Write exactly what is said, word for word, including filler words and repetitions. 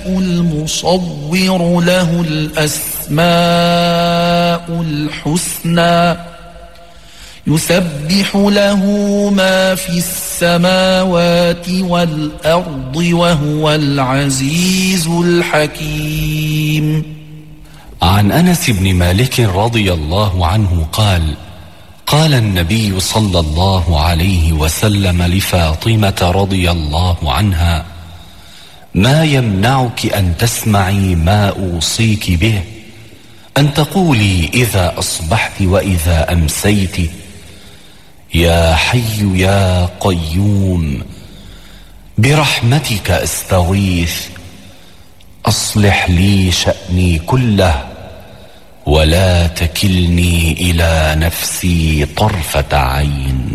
المصور له الأسماء الحسنى يسبح له ما في السماوات والأرض وهو العزيز الحكيم. عن أنس بن مالك رضي الله عنه قال: قال النبي صلى الله عليه وسلم لفاطمة رضي الله عنها: ما يمنعك أن تسمعي ما أوصيك به، أن تقولي إذا أصبحت وإذا أمسيت: يا حي يا قيوم برحمتك أستغيث، أصلح لي شأني كله ولا تكلني إلى نفسي طرفة عين.